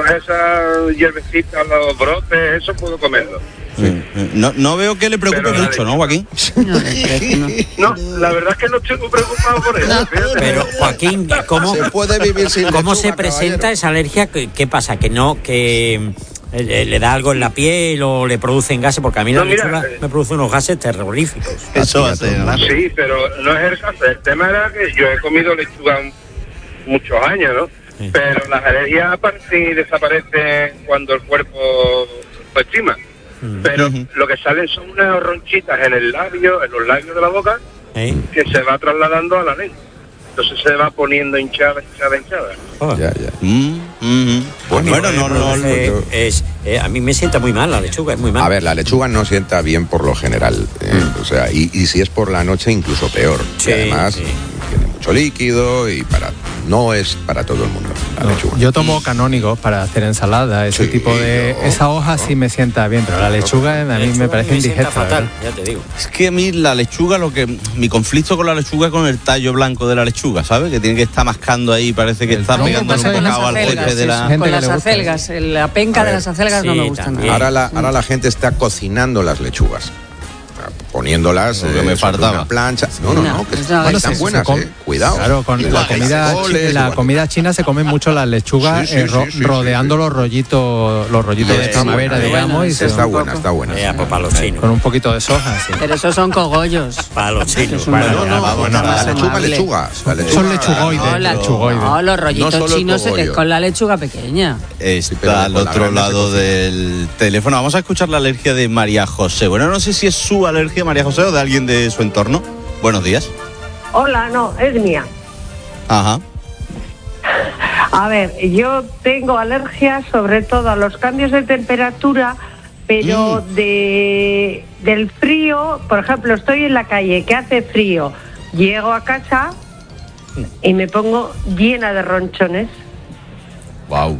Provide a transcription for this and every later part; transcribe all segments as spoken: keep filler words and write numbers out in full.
todas esas hierbecitas, los brotes, eso puedo comerlo. Sí. No, no veo que le preocupe pero mucho, ¿no, Joaquín? No, no, la verdad es que no estoy muy preocupado por eso. No, pero, Joaquín, ¿cómo se puede vivir sin ¿cómo lechuga, se presenta caballero? esa alergia? ¿Qué, qué pasa? ¿Que no, que le, le da algo en la piel o le producen gases? Porque a mí no, la lechuga mira, me produce unos gases terroríficos. Eso va a ser, ¿verdad? Sí, pero no es el caso. El tema era que yo he comido lechuga muchos años, ¿no? Sí. Pero las alergias aparecen y desaparecen cuando el cuerpo lo estima. Pero uh-huh. lo que salen son unas ronchitas en el labio, en los labios de la boca, ¿eh? Que se va trasladando a la lengua. Entonces se va poniendo hinchada, hinchada, hinchada. Oh. Ya, ya. Mm, mm, bueno, bueno, no, no, no. Eh, es, eh, a mí me sienta muy mal la lechuga, es muy mal. A ver, la lechuga no sienta bien por lo general. Eh, mm. O sea, y, y si es por la noche, incluso peor. Sí, y además, sí. tiene mucho líquido y para no es para todo el mundo la no, lechuga. Yo tomo canónigos para hacer ensalada, ese sí, tipo de... No, esa hoja sí me sienta bien, pero la lechuga a mí me parece indigesta. Fatal, ya te digo. Es que a mí la lechuga, lo que mi conflicto con la lechuga es con el tallo blanco de la lechuga, ¿sabes? Que tiene que estar mascando ahí, parece que el está pegando un bocado al jefe de la... Con las acelgas, la penca de las acelgas sí, no me gusta nada. Ahora la, ahora la gente está cocinando las lechugas. Poniéndolas eh, me faltaba una plancha. No, no, no, que no, bueno, están buenas, eh. Cuidado. Claro, con la, la comida goles, la comida china se comen mucho las lechugas sí, sí, eh, ro, sí, sí, rodeando sí, sí. los rollitos, los rollitos de primavera, digamos, buena, y se está buena, está buena. Eh, pues para los chinos. Con un poquito de soja, sí. Pero esos son cogollos. Para los chinos. Bueno, no, no, no, bueno, la lechuga, lechuga. La lechuga son lechugoides. No, la, lechugoides. No, los rollitos no chinos es con la lechuga pequeña. Está al otro lado del teléfono. Vamos a escuchar la alergia de María José. Bueno, no sé si es su alergia, María José, o de alguien de su entorno. Buenos días. Hola, no, es mía. Ajá. A ver, yo tengo alergias sobre todo a los cambios de temperatura, pero mm. de del frío. Por ejemplo, estoy en la calle, que hace frío, llego a casa y me pongo llena de ronchones. Wow.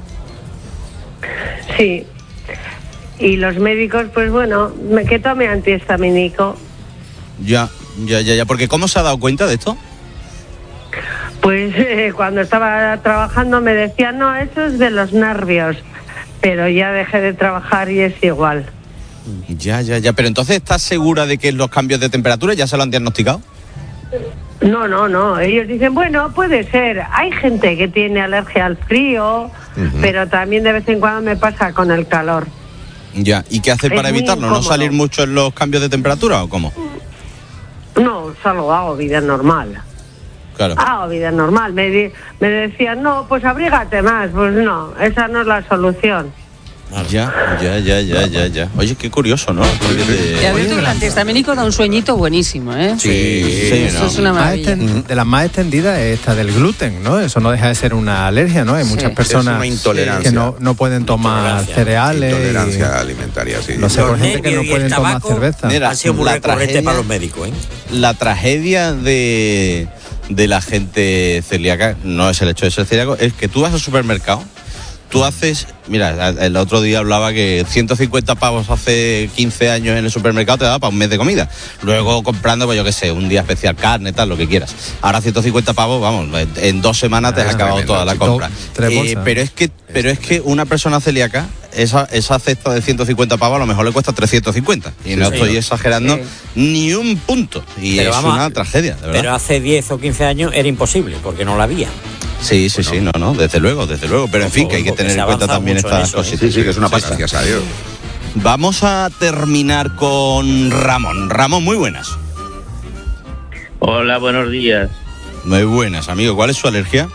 Sí. Y los médicos, pues bueno, me que tome antihistamínico. Ya, ya, ya, ya. Porque ¿cómo se ha dado cuenta de esto? Pues eh, cuando estaba trabajando me decían, no, eso es de los nervios. Pero ya dejé de trabajar y es igual. Ya, ya, ya. Pero entonces, ¿estás segura de que los cambios de temperatura ya se lo han diagnosticado? No, no, no. Ellos dicen, bueno, puede ser. Hay gente que tiene alergia al frío, uh-huh. pero también de vez en cuando me pasa con el calor. Ya. ¿Y qué hace para evitarlo? ¿No salir mucho en los cambios de temperatura o cómo? No, solo hago vida normal. Claro. Hago vida normal. Me, di- me decían, no, pues abrígate más. Pues no, esa no es la solución. Ya, ya, ya, ya, ya, ya. Oye, qué curioso, ¿no? Te... Ya ves tú, el antihistamínico da un sueñito buenísimo, ¿eh? Sí, sí, sí, eso no. es una maravilla. Esten- de las más extendidas es esta del gluten, ¿no? Eso no deja de ser una alergia, ¿no? Hay muchas sí. personas que no, no pueden tomar cereales. Intolerancia y... alimentaria, sí. No sé, por gente que no pueden tomar cerveza. Mira, ha sido muy recurrente para los médicos, ¿eh? La tragedia de, de la gente celíaca no es el hecho de ser celíaco, es que tú vas al supermercado. Tú haces, mira, el otro día hablaba que ciento cincuenta pavos hace quince años en el supermercado te daba para un mes de comida. Luego comprando, pues yo qué sé, un día especial, carne, tal, lo que quieras. Ahora ciento cincuenta pavos, vamos, en dos semanas te has acabado toda la compra. Eh, pero es que pero es que una persona celíaca, esa, esa cesta de ciento cincuenta pavos a lo mejor le cuesta trescientos cincuenta. Y sí, no sí, estoy sí. exagerando sí. ni un punto. Y pero es vamos, una tragedia, de verdad. Pero hace diez o quince años era imposible, porque no la había. Sí, sí, bueno, sí, no, no, desde luego, desde luego. Pero en fin, que hay que tener en cuenta también estas cositas. Sí, sí, que es una pasada. Gracias a Dios. Vamos a terminar con Ramón. Ramón, muy buenas. Hola, buenos días. Muy buenas, amigo. ¿Cuál es su alergia?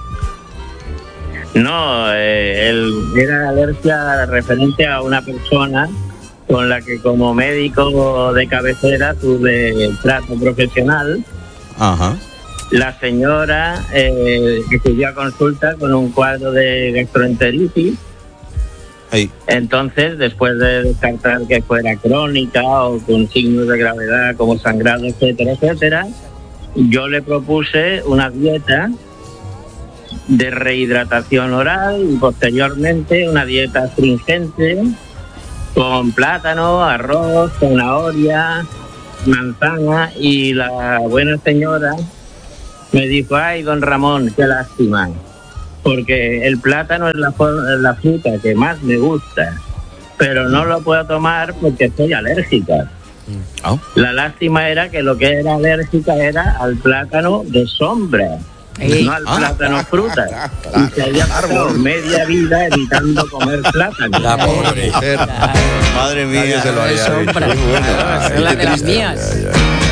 No, eh, el, era alergia referente a una persona con la que como médico de cabecera tuve trato profesional. Ajá. La señora eh, acudió a consulta con un cuadro de gastroenteritis. Hey. Entonces, después de descartar que fuera crónica o con signos de gravedad como sangrado, etcétera, etcétera, yo le propuse una dieta de rehidratación oral y posteriormente una dieta astringente con plátano, arroz, zanahoria, manzana, y la buena señora me dijo, ay, don Ramón, qué lástima, porque el plátano es la, la fruta que más me gusta, pero no lo puedo tomar porque estoy alérgica. Oh. La lástima era que lo que era alérgica era al plátano de sombra, ¿Eh? no al ah, plátano ah, fruta. Ah, claro, y se había pasado media vida evitando comer plátano. La pobre mujer. Madre mía, se lo había dicho. Sombra. Bueno, claro, es la de las mías. Ya, ya.